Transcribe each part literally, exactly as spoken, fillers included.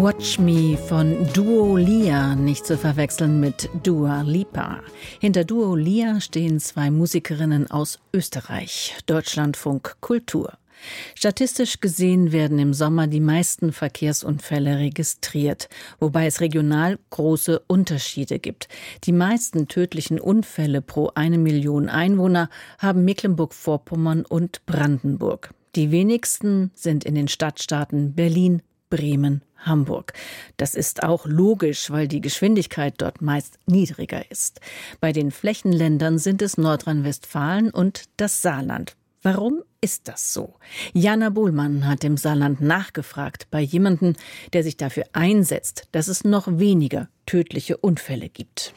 Watch Me von Duo Lia, nicht zu verwechseln mit Dua Lipa. Hinter Duo Lia stehen zwei Musikerinnen aus Österreich, Deutschlandfunk Kultur. Statistisch gesehen werden im Sommer die meisten Verkehrsunfälle registriert, wobei es regional große Unterschiede gibt. Die meisten tödlichen Unfälle pro eine Million Einwohner haben Mecklenburg-Vorpommern und Brandenburg. Die wenigsten sind in den Stadtstaaten Berlin, Bremen, Hamburg. Das ist auch logisch, weil die Geschwindigkeit dort meist niedriger ist. Bei den Flächenländern sind es Nordrhein-Westfalen und das Saarland. Warum ist das so? Jana Bohlmann hat im Saarland nachgefragt bei jemandem, der sich dafür einsetzt, dass es noch weniger tödliche Unfälle gibt.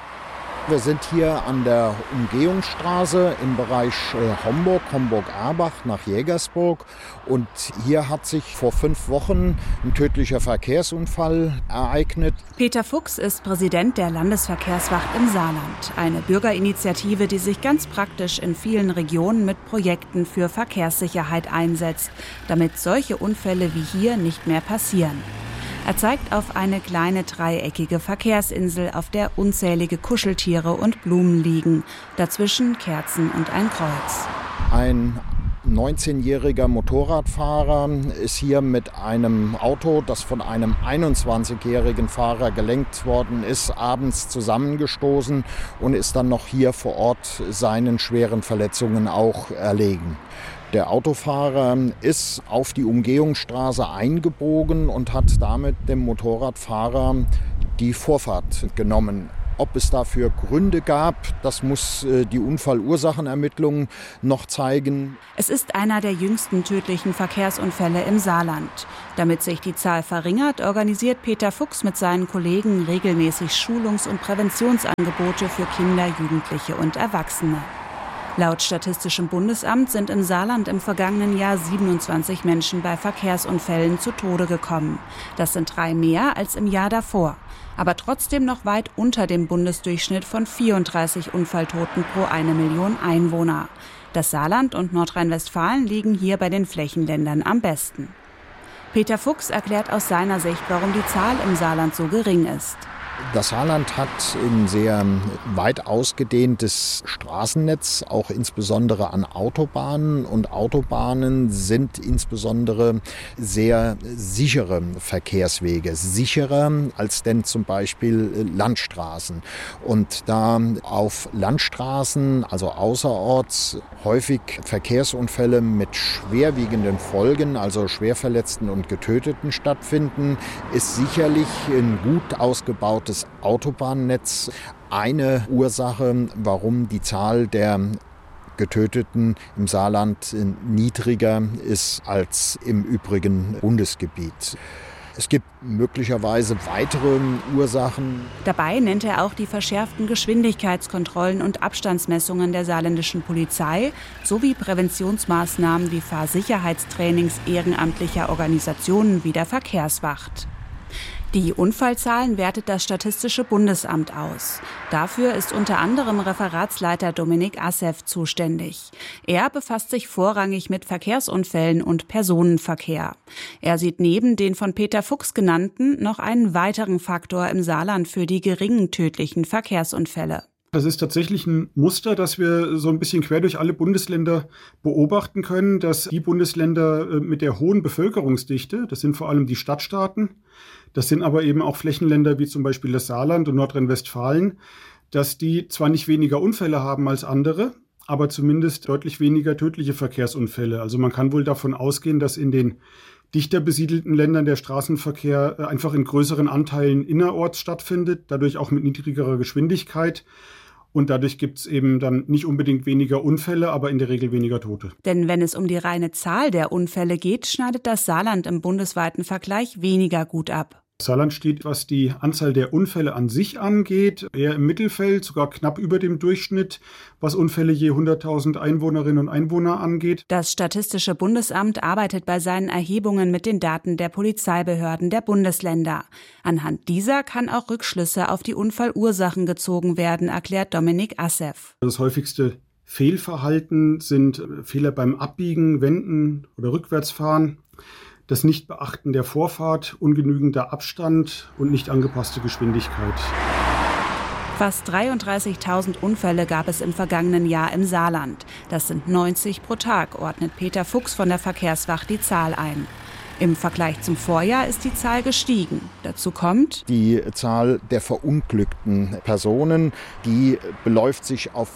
Wir sind hier an der Umgehungsstraße im Bereich Homburg, Homburg-Erbach nach Jägersburg. Und hier hat sich vor fünf Wochen ein tödlicher Verkehrsunfall ereignet. Peter Fuchs ist Präsident der Landesverkehrswacht im Saarland. Eine Bürgerinitiative, die sich ganz praktisch in vielen Regionen mit Projekten für Verkehrssicherheit einsetzt, damit solche Unfälle wie hier nicht mehr passieren. Er zeigt auf eine kleine dreieckige Verkehrsinsel, auf der unzählige Kuscheltiere und Blumen liegen. Dazwischen Kerzen und ein Kreuz. Ein neunzehnjähriger Motorradfahrer ist hier mit einem Auto, das von einem einundzwanzigjährigen Fahrer gelenkt worden ist, abends zusammengestoßen und ist dann noch hier vor Ort seinen schweren Verletzungen auch erlegen. Der Autofahrer ist auf die Umgehungsstraße eingebogen und hat damit dem Motorradfahrer die Vorfahrt genommen. Ob es dafür Gründe gab, das muss die Unfallursachenermittlung noch zeigen. Es ist einer der jüngsten tödlichen Verkehrsunfälle im Saarland. Damit sich die Zahl verringert, organisiert Peter Fuchs mit seinen Kollegen regelmäßig Schulungs- und Präventionsangebote für Kinder, Jugendliche und Erwachsene. Laut Statistischem Bundesamt sind im Saarland im vergangenen Jahr siebenundzwanzig Menschen bei Verkehrsunfällen zu Tode gekommen. Das sind drei mehr als im Jahr davor, aber trotzdem noch weit unter dem Bundesdurchschnitt von vierunddreißig Unfalltoten pro eine Million Einwohner. Das Saarland und Nordrhein-Westfalen liegen hier bei den Flächenländern am besten. Peter Fuchs erklärt aus seiner Sicht, warum die Zahl im Saarland so gering ist. Das Saarland hat ein sehr weit ausgedehntes Straßennetz, auch insbesondere an Autobahnen. Und Autobahnen sind insbesondere sehr sichere Verkehrswege, sicherer als denn zum Beispiel Landstraßen. Und da auf Landstraßen, also außerorts, häufig Verkehrsunfälle mit schwerwiegenden Folgen, also Schwerverletzten und Getöteten stattfinden, ist sicherlich ein gut ausgebautes Autobahnnetz eine Ursache, warum die Zahl der Getöteten im Saarland niedriger ist als im übrigen Bundesgebiet. Es gibt möglicherweise weitere Ursachen. Dabei nennt er auch die verschärften Geschwindigkeitskontrollen und Abstandsmessungen der saarländischen Polizei sowie Präventionsmaßnahmen wie Fahrsicherheitstrainings ehrenamtlicher Organisationen wie der Verkehrswacht. Die Unfallzahlen wertet das Statistische Bundesamt aus. Dafür ist unter anderem Referatsleiter Dominik Assef zuständig. Er befasst sich vorrangig mit Verkehrsunfällen und Personenverkehr. Er sieht neben den von Peter Fuchs genannten noch einen weiteren Faktor im Saarland für die geringen tödlichen Verkehrsunfälle. Das ist tatsächlich ein Muster, das wir so ein bisschen quer durch alle Bundesländer beobachten können, dass die Bundesländer mit der hohen Bevölkerungsdichte, das sind vor allem die Stadtstaaten, das sind aber eben auch Flächenländer wie zum Beispiel das Saarland und Nordrhein-Westfalen, dass die zwar nicht weniger Unfälle haben als andere, aber zumindest deutlich weniger tödliche Verkehrsunfälle. Also man kann wohl davon ausgehen, dass in den dichter besiedelten Ländern der Straßenverkehr einfach in größeren Anteilen innerorts stattfindet, dadurch auch mit niedrigerer Geschwindigkeit. Und dadurch gibt es eben dann nicht unbedingt weniger Unfälle, aber in der Regel weniger Tote. Denn wenn es um die reine Zahl der Unfälle geht, schneidet das Saarland im bundesweiten Vergleich weniger gut ab. Saarland steht, was die Anzahl der Unfälle an sich angeht, eher im Mittelfeld, sogar knapp über dem Durchschnitt, was Unfälle je hunderttausend Einwohnerinnen und Einwohner angeht. Das Statistische Bundesamt arbeitet bei seinen Erhebungen mit den Daten der Polizeibehörden der Bundesländer. Anhand dieser kann auch Rückschlüsse auf die Unfallursachen gezogen werden, erklärt Dominik Assef. Das häufigste Fehlverhalten sind Fehler beim Abbiegen, Wenden oder Rückwärtsfahren. das Nichtbeachten der Vorfahrt, ungenügender Abstand und nicht angepasste Geschwindigkeit. Fast dreiunddreißigtausend Unfälle gab es im vergangenen Jahr im Saarland. Das sind neunzig pro Tag, ordnet Peter Fuchs von der Verkehrswacht die Zahl ein. Im Vergleich zum Vorjahr ist die Zahl gestiegen. Dazu kommt die Zahl der verunglückten Personen, die beläuft sich auf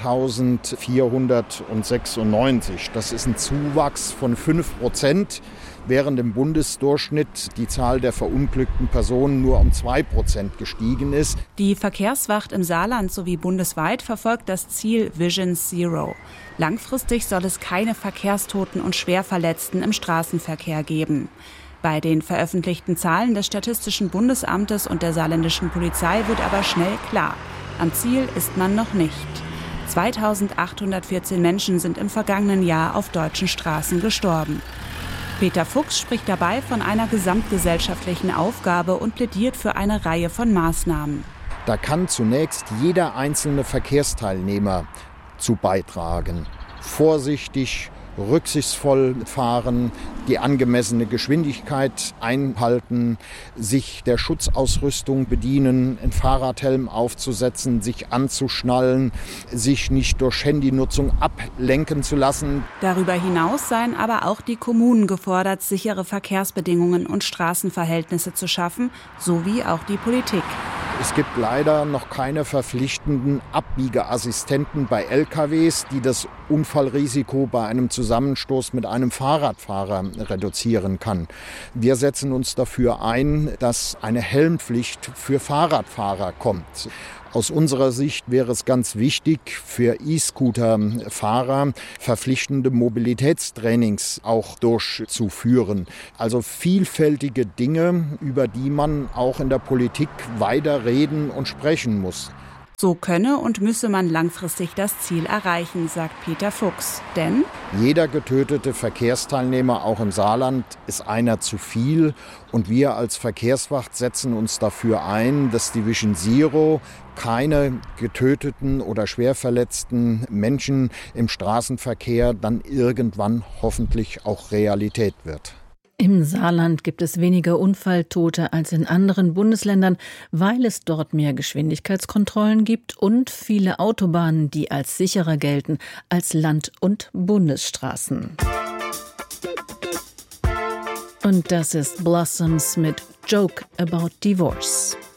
viertausendvierhundertsechsundneunzig. Das ist ein Zuwachs von fünf Prozent, während im Bundesdurchschnitt die Zahl der verunglückten Personen nur um zwei Prozent gestiegen ist. Die Verkehrswacht im Saarland sowie bundesweit verfolgt das Ziel Vision Zero. Langfristig soll es keine Verkehrstoten und Schwerverletzten im Straßenverkehr geben. Bei den veröffentlichten Zahlen des Statistischen Bundesamtes und der saarländischen Polizei wird aber schnell klar: Am Ziel ist man noch nicht. zweitausendachthundertvierzehn Menschen sind im vergangenen Jahr auf deutschen Straßen gestorben. Peter Fuchs spricht dabei von einer gesamtgesellschaftlichen Aufgabe und plädiert für eine Reihe von Maßnahmen. Da kann zunächst jeder einzelne Verkehrsteilnehmer zu beitragen. Vorsichtig, rücksichtsvoll fahren, die angemessene Geschwindigkeit einhalten, sich der Schutzausrüstung bedienen, einen Fahrradhelm aufzusetzen, sich anzuschnallen, sich nicht durch Handynutzung ablenken zu lassen. Darüber hinaus seien aber auch die Kommunen gefordert, sichere Verkehrsbedingungen und Straßenverhältnisse zu schaffen, sowie auch die Politik. Es gibt leider noch keine verpflichtenden Abbiegeassistenten bei L K Ws, die das Unfallrisiko bei einem Zusammenstoß mit einem Fahrradfahrer reduzieren kann. Wir setzen uns dafür ein, dass eine Helmpflicht für Fahrradfahrer kommt. Aus unserer Sicht wäre es ganz wichtig, für E-Scooter-Fahrer verpflichtende Mobilitätstrainings auch durchzuführen. Also vielfältige Dinge, über die man auch in der Politik weiter reden und sprechen muss. So könne und müsse man langfristig das Ziel erreichen, sagt Peter Fuchs. Denn jeder getötete Verkehrsteilnehmer, auch im Saarland, ist einer zu viel. Und wir als Verkehrswacht setzen uns dafür ein, dass die Vision Zero keine getöteten oder schwer verletzten Menschen im Straßenverkehr dann irgendwann hoffentlich auch Realität wird. Im Saarland gibt es weniger Unfalltote als in anderen Bundesländern, weil es dort mehr Geschwindigkeitskontrollen gibt und viele Autobahnen, die als sicherer gelten als Land- und Bundesstraßen. Und das ist Blossoms mit Joke About Divorce.